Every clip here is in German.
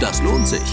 Das lohnt sich.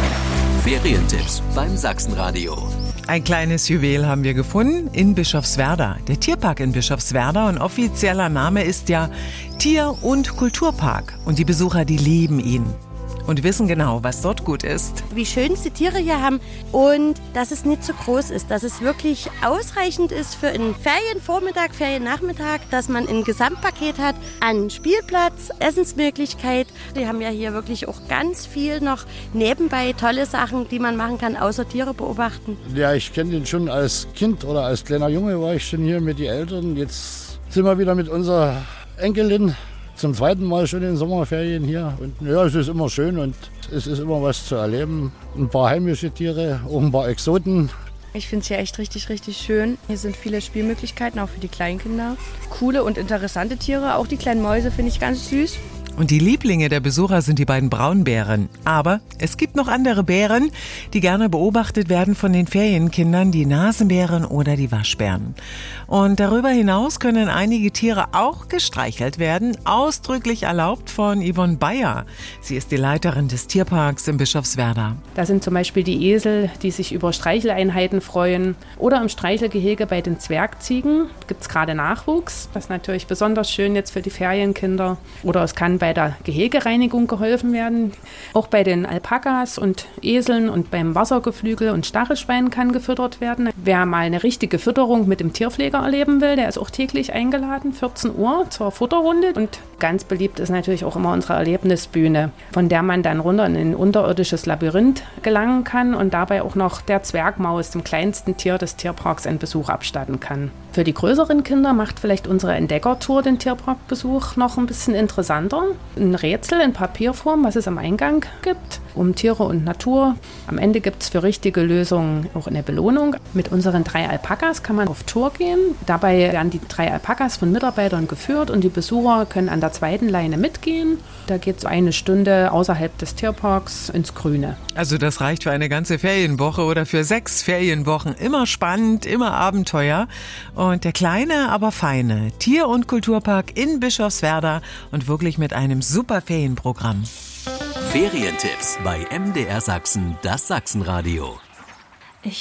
Ferientipps beim Sachsenradio. Ein kleines Juwel haben wir gefunden in Bischofswerda. Der Tierpark in Bischofswerda, und offizieller Name ist ja Tier- und Kulturpark. Und die Besucher, die lieben ihn und wissen genau, was dort gut ist. Wie schön die Tiere hier haben und dass es nicht so groß ist, dass es wirklich ausreichend ist für einen Ferienvormittag, Feriennachmittag, dass man ein Gesamtpaket hat an Spielplatz, Essensmöglichkeit. Wir haben ja hier wirklich auch ganz viel noch nebenbei tolle Sachen, die man machen kann, außer Tiere beobachten. Ja, ich kenne den schon als Kind oder als kleiner Junge war ich schon hier mit den Eltern. Jetzt sind wir wieder mit unserer Enkelin zum zweiten Mal schon in den Sommerferien hier. Und ja, es ist immer schön und es ist immer was zu erleben. Ein paar heimische Tiere, auch ein paar Exoten. Ich finde es hier echt richtig, richtig schön. Hier sind viele Spielmöglichkeiten, auch für die Kleinkinder. Coole und interessante Tiere, auch die kleinen Mäuse finde ich ganz süß. Und die Lieblinge der Besucher sind die beiden Braunbären. Aber es gibt noch andere Bären, die gerne beobachtet werden von den Ferienkindern, die Nasenbären oder die Waschbären. Und darüber hinaus können einige Tiere auch gestreichelt werden, ausdrücklich erlaubt von Yvonne Bayer. Sie ist die Leiterin des Tierparks in Bischofswerda. Da sind zum Beispiel die Esel, die sich über Streicheleinheiten freuen. Oder im Streichelgehege bei den Zwergziegen gibt es gerade Nachwuchs. Das ist natürlich besonders schön jetzt für die Ferienkinder. Oder es kann bei der Gehegereinigung geholfen werden. Auch bei den Alpakas und Eseln und beim Wassergeflügel und Stachelschwein kann gefüttert werden. Wer mal eine richtige Fütterung mit dem Tierpfleger erleben will, der ist auch täglich eingeladen, 14 Uhr zur Futterrunde. Und ganz beliebt ist natürlich auch immer unsere Erlebnisbühne, von der man dann runter in ein unterirdisches Labyrinth gelangen kann und dabei auch noch der Zwergmaus, dem kleinsten Tier des Tierparks, einen Besuch abstatten kann. Für die größeren Kinder macht vielleicht unsere Entdeckertour den Tierparkbesuch noch ein bisschen interessanter. Ein Rätsel in Papierform, was es am Eingang gibt, um Tiere und Natur. Am Ende gibt es für richtige Lösungen auch eine Belohnung. Mit unseren 3 Alpakas kann man auf Tour gehen. Dabei werden die 3 Alpakas von Mitarbeitern geführt und die Besucher können an der zweiten Leine mitgehen. Da geht es 1 Stunde außerhalb des Tierparks ins Grüne. Also das reicht für eine ganze Ferienwoche oder für 6 Ferienwochen. Immer spannend, immer Abenteuer. Und der kleine, aber feine Tier- und Kulturpark in Bischofswerda und wirklich mit einem super Ferienprogramm. Ferientipps bei MDR Sachsen, das Sachsenradio.